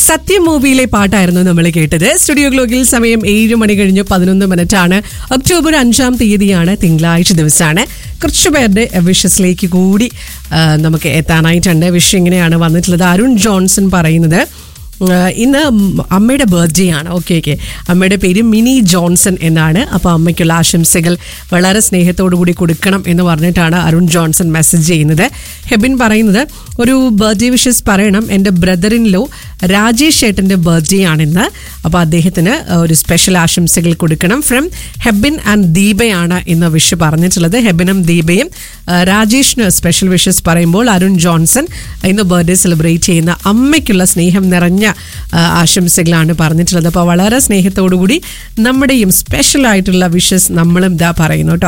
സത്യം മൂവിയിലെ പാട്ടായിരുന്നു നമ്മൾ കേട്ടത്. സ്റ്റുഡിയോ ഗ്ലോക്കിൽ സമയം 7 മണി കഴിഞ്ഞ് 11 മിനിറ്റാണ്. ഒക്ടോബർ 5 തീയതിയാണ്, തിങ്കളാഴ്ച ദിവസമാണ്. കുറച്ചു പേരുടെ വിഷസിലേക്ക് കൂടി നമുക്ക് എത്താനായിട്ടുണ്ട്. വിഷ് ഇങ്ങനെയാണ് വന്നിട്ടുള്ളത്. അരുൺ ജോൺസൺ പറയുന്നത് ഇന്ന് അമ്മയുടെ ബർത്ത്ഡേ ആണ്. ഓക്കെ അമ്മയുടെ പേര് മിനി ജോൺസൺ എന്നാണ്. അപ്പോൾ അമ്മയ്ക്കുള്ള ആശംസകൾ വളരെ സ്നേഹത്തോടു കൂടി കൊടുക്കണം എന്ന് പറഞ്ഞിട്ടാണ് അരുൺ ജോൺസൺ മെസ്സേജ് ചെയ്യുന്നത്. ഹെബിൻ പറയുന്നത് ഒരു ബർത്ത്ഡേ വിഷസ് പറയണം. എൻ്റെ ബ്രദർ ഇൻ ലോ രാജേഷ് ഏട്ടൻ്റെ ബർത്ത്ഡേ ആണിന്ന്. അപ്പോൾ അദ്ദേഹത്തിന് ഒരു സ്പെഷ്യൽ ആശംസകൾ കൊടുക്കണം. ഫ്രം ഹെബിൻ ആൻഡ് ദീപയാണ് ഇന്ന് വിഷ് പറഞ്ഞിട്ടുള്ളത്. ഹെബിനും ദീപയും രാജേഷിന് സ്പെഷ്യൽ വിഷസ് പറയുമ്പോൾ അരുൺ ജോൺസൺ ഇന്ന് ബർത്ത്ഡേ സെലിബ്രേറ്റ് ചെയ്യുന്ന അമ്മയ്ക്കുള്ള സ്നേഹം നിറഞ്ഞ ആശംസകളാണ് പറഞ്ഞിട്ടുള്ളത്. അപ്പോൾ വളരെ സ്നേഹത്തോടു കൂടി നമ്മുടെയും സ്പെഷ്യൽ ആയിട്ടുള്ള വിഷസ് നമ്മളും ഇതാ പറയുന്നു കേട്ടോ.